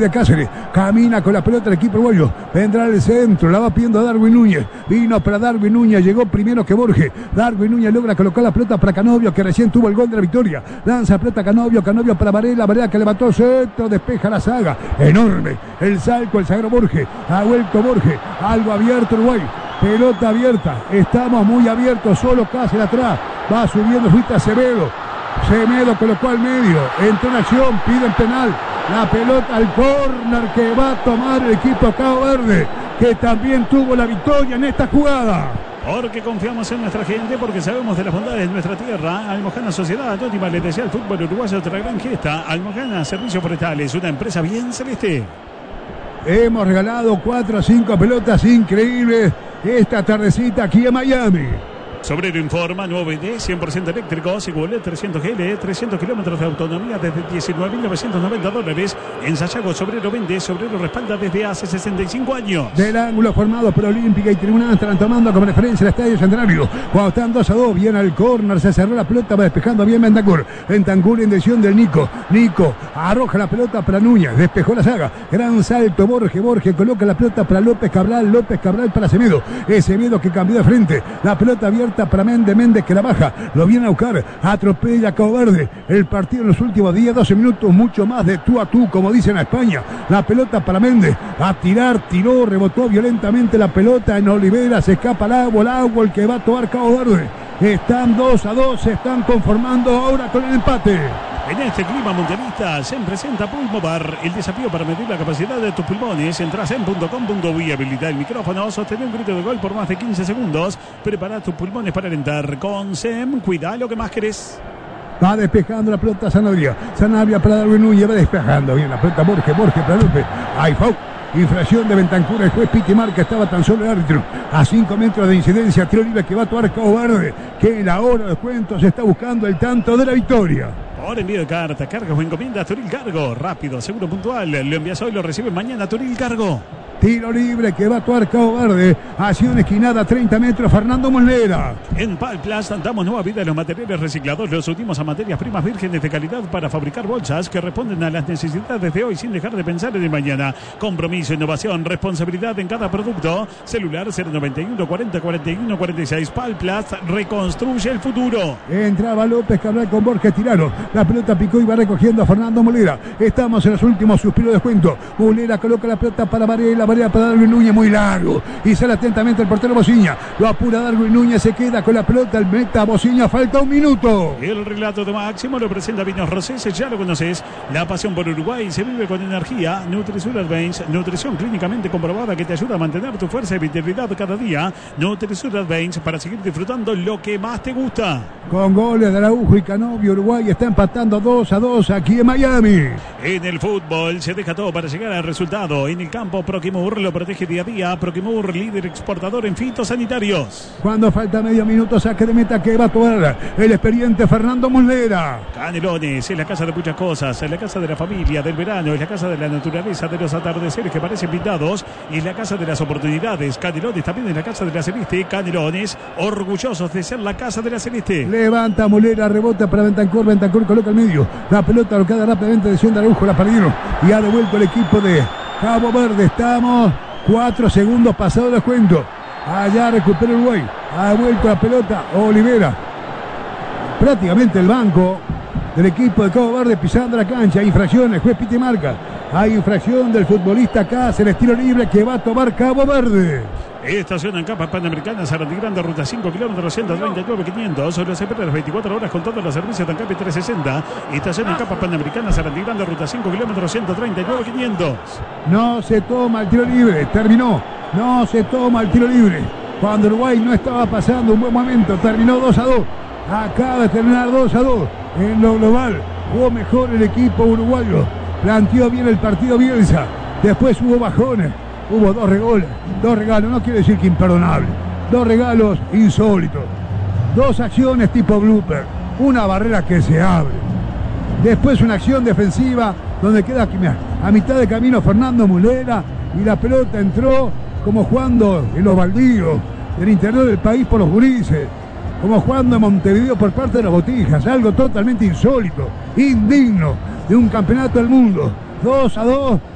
de Cáceres. Camina con la pelota el equipo uruguayo. Vendrá el centro. La va pidiendo a Darwin Núñez. Vino para Darwin Núñez. Llegó primero que Borges. Darwin Núñez logra colocar la pelota para Canovio, que recién tuvo el gol de la victoria. Lanza pelota Canovio. Canovio para Varela. Varela que levantó el centro. Despeja la saga. Enorme. El salto, el sagro Borges. Ha vuelto Borges. Algo abierto Uruguay. Pelota abierta. Estamos muy abiertos. Solo Cáceres atrás. Va subiendo Fuita Acevedo. Semedo colocó al medio. Entró en acción. Piden penal. La pelota al córner que va a tomar el equipo Cabo Verde, que también tuvo la victoria en esta jugada. Porque confiamos en nuestra gente, porque sabemos de las bondades de nuestra tierra. Almojana Sociedad Anónima le desea al fútbol uruguayo otra gran gesta. Almojana Servicios Forestales, una empresa bien celeste. Hemos regalado 4 o 5 pelotas increíbles esta tardecita aquí en Miami. Sobrero informa, nuevo BD, 100% eléctrico, Siguolet 300 GL, 300 kilómetros de autonomía desde $19.990. En Sayago, Sobrero vende, Sobrero respalda desde hace 65 años. Del ángulo formado por Olímpica y Tribunal estarán tomando como referencia el Estadio Centenario. Cuando están 2-2, viene al córner, se cerró la pelota, va despejando bien Bentancur. Bentancur en dirección del Nico. Nico arroja la pelota para Núñez, despejó la saga. Gran salto, Borges coloca la pelota para López Cabral para Semedo. Semedo que cambió de frente. La pelota abierta para Méndez que la baja, lo viene a buscar, atropella a Cabo Verde. El partido en los últimos 12 minutos, mucho más de tú a tú, como dicen a España. La pelota para Méndez, a tirar, tiró, rebotó violentamente la pelota en Olivera, se escapa el agua, el que va a tomar Cabo Verde. Están 2-2, se están conformando ahora con el empate. En este clima mundialista se presenta Pulmovar, el desafío para medir la capacidad de tus pulmones. Entras en .com.uy, habilita el micrófono, sostén un grito de gol por más de 15 segundos. Prepara tus pulmones para alentar. Con SEM, cuida lo que más querés. Va despejando la pelota Sanabria para Darwin Núñez, va despejando bien la pelota Borges para López. Hay foul. Infracción de Bentancur, el juez Piti marca, estaba tan solo el árbitro. A 5 metros de incidencia, tiro libre que va a tomar Cabo Verde, que en la hora de descuento se está buscando el tanto de la victoria. Por envío de carta, cargas o encomiendas, Turil Cargo. Rápido, seguro, puntual. Lo envías hoy, lo recibes mañana, Turil Cargo. Tiro libre que va a actuar Cabo Verde. Hacia una esquinada, 30 metros, Fernando Molera. En Palplast damos nueva vida a los materiales reciclados. Los unimos a materias primas vírgenes de calidad para fabricar bolsas que responden a las necesidades de hoy sin dejar de pensar en el mañana. Compromiso, innovación, responsabilidad en cada producto. Celular 091 40 41 46. Palplast reconstruye el futuro. Entraba López Cabral con Borges, tiraron. La pelota picó y va recogiendo a Fernando Molera. Estamos en los últimos suspiros de descuento. Molera coloca la pelota para Varela para Darwin Núñez, muy largo. Y sale atentamente el portero Bociña. Lo apura Darwin Núñez, se queda con la pelota. El meta Bociña, falta un minuto. El relato de Máximo lo presenta Vinos Rosés, ya lo conoces. La pasión por Uruguay se vive con energía. Nutrisur Advance, nutrición clínicamente comprobada que te ayuda a mantener tu fuerza y vitalidad cada día. Nutrisur Advance para seguir disfrutando lo que más te gusta. Con goles de Araujo y Canovio, Uruguay está empatando 2-2 aquí en Miami. En el fútbol se deja todo para llegar al resultado. En el campo, Proquimur lo protege día a día. Proquimur, líder exportador en fitosanitarios. Cuando falta medio minuto, saque de meta que va a tomar el experiente Fernando Molera. Canelones, es la casa de muchas cosas. Es la casa de la familia, del verano. Es la casa de la naturaleza, de los atardeceres que parecen pintados. Y es la casa de las oportunidades. Canelones también es la casa de la Celeste. Canelones, orgullosos de ser la casa de la Celeste. Levanta Molera, rebota para Bentancur. Bentancur coloca el medio. La pelota bloqueada rápidamente de Sion de Araujo. La perdieron. Y ha devuelto el equipo de Cabo Verde. Estamos 4 segundos pasado el descuento. Allá recupera Uruguay. Ha vuelto la pelota Olivera. Prácticamente el banco del equipo de Cabo Verde pisando la cancha. Infracción, el juez Piti marca. Hay infracción del futbolista Cáceres, tiro libre que va a tomar Cabo Verde. Estación en Capas Panamericanas, Sarandí Grande, ruta 5 kilómetros, 139.500. Solo se espera las 24 horas con todos los servicios de Ancapi 360. Estación en Capas Panamericanas, Sarandí Grande, ruta 5 kilómetros, 139.500. No se toma el tiro libre, terminó. No se toma el tiro libre. Cuando Uruguay no estaba pasando un buen momento, terminó 2-2. Acaba de terminar 2-2. En lo global, jugó mejor el equipo uruguayo. Planteó bien el partido Bielsa. Después hubo bajones. Hubo dos regalos, no quiere decir que imperdonable. 2 regalos insólitos. 2 acciones tipo blooper. Una barrera que se abre. Después una acción defensiva donde queda a mitad de camino Fernando Molera y la pelota entró como jugando en los baldíos del interior del país por los gurises, como jugando en Montevideo por parte de los Botijas. Algo totalmente insólito, indigno de un campeonato del mundo. 2-2.